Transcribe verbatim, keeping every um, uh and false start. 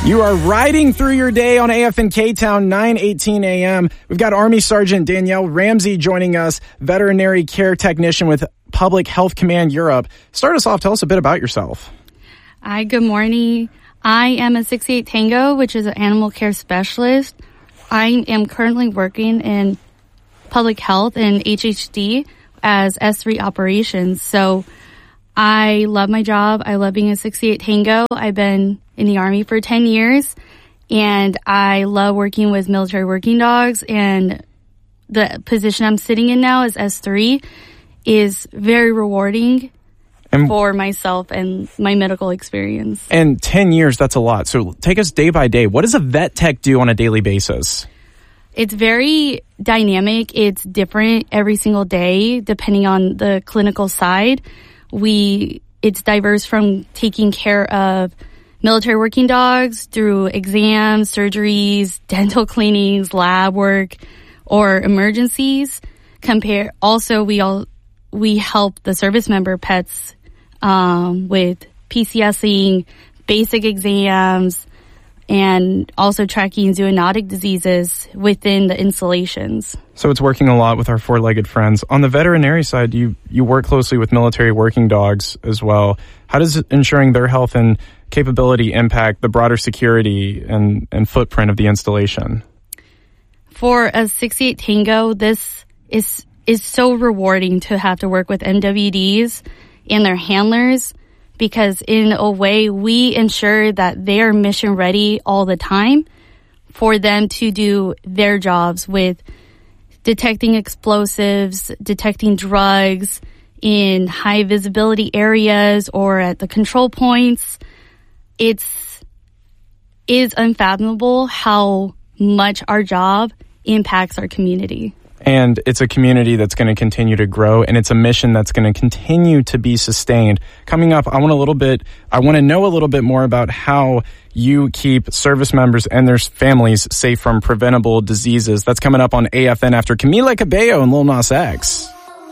You are riding through your day on A F N K-Town, nine eighteen a.m. We've got Army Sergeant Danielle Ramsey joining us, veterinary care technician with Public Health Command Europe. Start us off. Tell us a bit about yourself. Hi, good morning. I am a sixty-eight Tango, which is an animal care specialist. I am currently working in public health and H H D as S three operations. So I love my job. I love being a sixty-eight Tango. I've been in the Army for ten years, and I love working with military working dogs. And the position I'm sitting in now as S three is very rewarding and for myself and my medical experience. And ten years, that's a lot. So take us day by day. What does a vet tech do on a daily basis? It's very dynamic. It's different every single day, depending on the clinical side. We, it's diverse from taking care of military working dogs through exams, surgeries, dental cleanings, lab work, or emergencies. Compare, also we all, we help the service member pets, um, with PCSing, basic exams, and also tracking zoonotic diseases within the installations. So it's working a lot with our four-legged friends. On the veterinary side, you, you work closely with military working dogs as well. How does ensuring their health and capability impact the broader security and, and footprint of the installation? For a sixty-eight Tango, this is, is so rewarding to have to work with M W Ds and their handlers, because in a way we ensure that they are mission ready all the time for them to do their jobs with detecting explosives, detecting drugs in high visibility areas or at the control points. It's is unfathomable how much our job impacts our community. And it's a community that's going to continue to grow, and it's a mission that's going to continue to be sustained. Coming up, I want a little bit, I want to know a little bit more about how you keep service members and their families safe from preventable diseases. That's coming up on A F N after Camila Cabello and Lil Nas X.